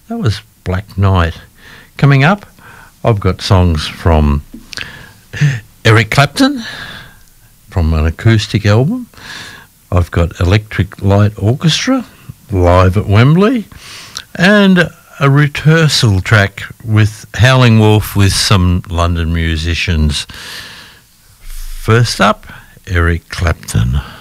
That was Black Knight. Coming up, I've got songs from Eric Clapton from an acoustic album. I've got Electric Light Orchestra live at Wembley, and a rehearsal track with Howling Wolf with some London musicians. First up, Eric Clapton.